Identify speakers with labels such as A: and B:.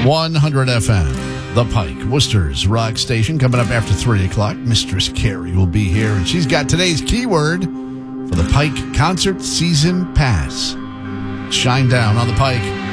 A: 100 FM, The Pike, Worcester's rock station. Coming up after 3 o'clock, Mistress Carrie will be here, and she's got today's keyword for the Pike Concert Season Pass. Shine down on The Pike.